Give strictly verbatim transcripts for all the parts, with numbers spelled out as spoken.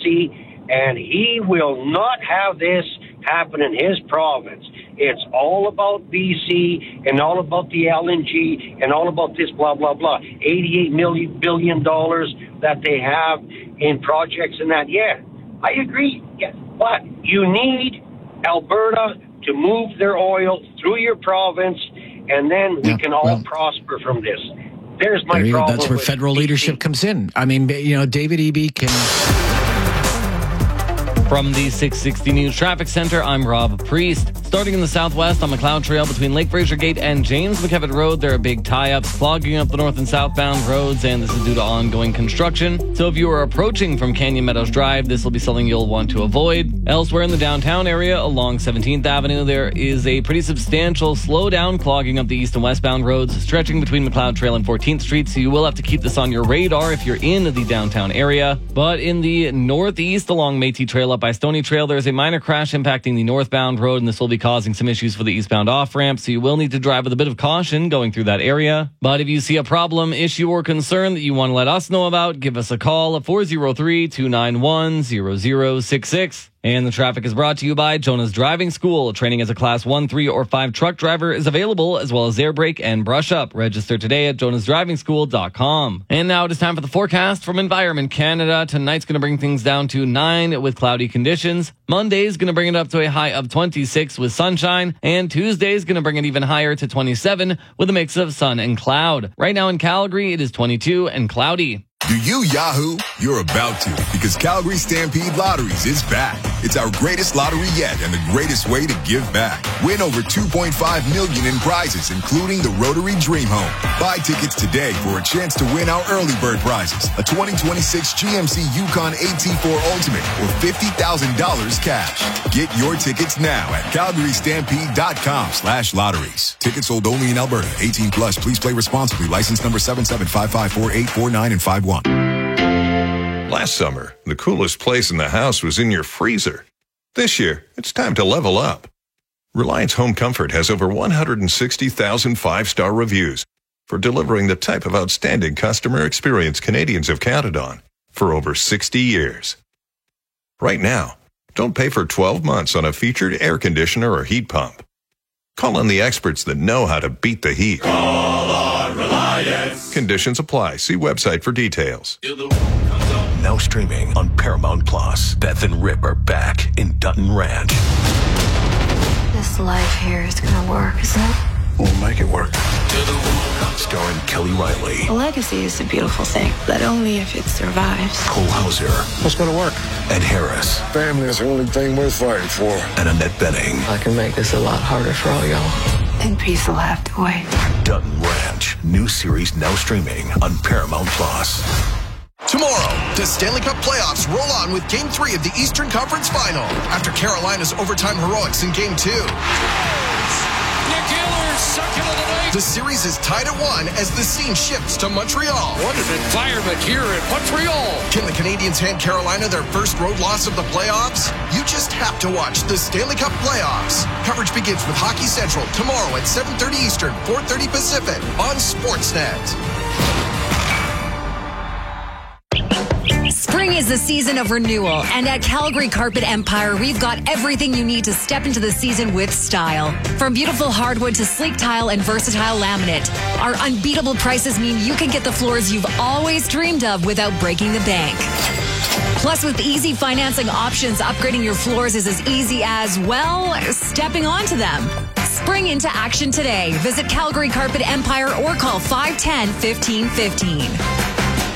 C, and he will not have this happen in his province. It's all about B C and all about the L N G and all about this blah, blah, blah. eighty-eight million billion dollars that they have in projects and that. Yeah, I agree. Yeah, but you need Alberta to move their oil through your province, and then we yeah, can all well, prosper from this. There's my there problem. That's where federal B C. Leadership comes in. I mean, you know, David Eby can... From the six sixty News Traffic Center, I'm Rob Priest. Starting in the southwest on McLeod Trail between Lake Fraser Gate and James McKevitt Road, there are big tie-ups clogging up the north and southbound roads, and this is due to ongoing construction. So if you are approaching from Canyon Meadows Drive, this will be something you'll want to avoid. Elsewhere in the downtown area along seventeenth Avenue, there is a pretty substantial slowdown clogging up the east and westbound roads, stretching between McLeod Trail and fourteenth Street, so you will have to keep this on your radar if you're in the downtown area. But in the northeast along Métis Trail up by Stony Trail, there's a minor crash impacting the northbound road, and this will be causing some issues for the eastbound off-ramp, so you will need to drive with a bit of caution going through that area. But if you see a problem, issue, or concern that you want to let us know about, give us a call at four oh three, two nine one, zero zero six six. And the traffic is brought to you by Jonah's Driving School. Training as a Class one, three, or five truck driver is available, as well as air brake and brush up. Register today at jonas driving school dot com. And now it is time for the forecast from Environment Canada. Tonight's going to bring things down to nine with cloudy conditions. Monday's going to bring it up to a high of twenty-six with sunshine. And Tuesday's going to bring it even higher to twenty-seven with a mix of sun and cloud. Right now in Calgary, it is twenty-two and cloudy. Do you Yahoo? You're about to, because Calgary Stampede Lotteries is back. It's our greatest lottery yet and the greatest way to give back. Win over two point five million dollars in prizes, including the Rotary Dream Home. Buy tickets today for a chance to win our early bird prizes, a twenty twenty-six G M C Yukon A T four Ultimate, or fifty thousand dollars cash. Get your tickets now at calgary stampede dot com slash lotteries. Tickets sold only in Alberta. eighteen plus. Please play responsibly. License number seven seven five five four eight four nine and five one. Last summer, the coolest place in the house was in your freezer. This year, it's time to level up. Reliance Home Comfort has over one hundred sixty thousand five-star reviews for delivering the type of outstanding customer experience Canadians have counted on for over sixty years. Right now, don't pay for twelve months on a featured air conditioner or heat pump. Call on the experts that know how to beat the heat. Call on Reliance. Conditions apply. See website for details. Now streaming on Paramount Plus. Beth and Rip are back in Dutton Ranch. This life here is gonna work, isn't it? We'll make it work. Starring Kelly Riley. A legacy is a beautiful thing, but only if it survives. Cole Hauser. What's gonna work? Ed Harris. Family is the only thing worth fighting for. And Annette Bening. I can make this a lot harder for all y'all. And peace will have to wait. Dutton Ranch. New series now streaming on Paramount Plus. Tomorrow, the Stanley Cup playoffs roll on with Game three of the Eastern Conference Final after Carolina's overtime heroics in Game two. Nick Ehlers, second of the night. The series is tied at one as the scene shifts to Montreal. What an environment here in Montreal. Can the Canadiens hand Carolina their first road loss of the playoffs? You just have to watch the Stanley Cup playoffs. Coverage begins with Hockey Central tomorrow at seven thirty Eastern, four thirty Pacific on Sportsnet. Spring is the season of renewal, and at Calgary Carpet Empire, we've got everything you need to step into the season with style. From beautiful hardwood to sleek tile and versatile laminate, our unbeatable prices mean you can get the floors you've always dreamed of without breaking the bank. Plus, with easy financing options, upgrading your floors is as easy as, well, stepping onto them. Spring into action today. Visit Calgary Carpet Empire or call five one zero, one five one five.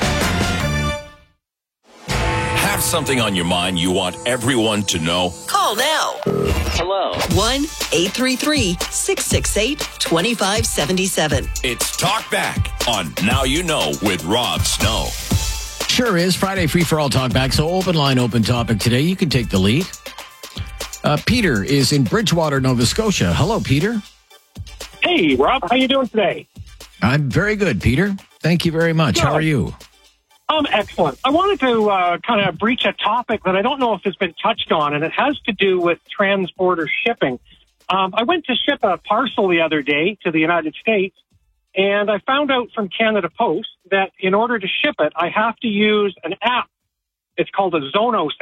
Have something on your mind you want everyone to know? Call now. Hello. one eight three three, six six eight, two five seven seven. It's Talk Back on Now You Know with Rob Snow. Sure is. Friday free for all talk back. So open line, open topic today. You can take the lead. Uh, Peter is in Bridgewater, Nova Scotia. Hello, Peter. Hey, Rob. How you doing today? I'm very good, Peter. Thank you very much. Good. How are you? Um, excellent. I wanted to uh, kind of breach a topic that I don't know if has been touched on, and it has to do with transborder shipping. Um, I went to ship a parcel the other day to the United States, and I found out from Canada Post that in order to ship it, I have to use an app. It's called a Zonos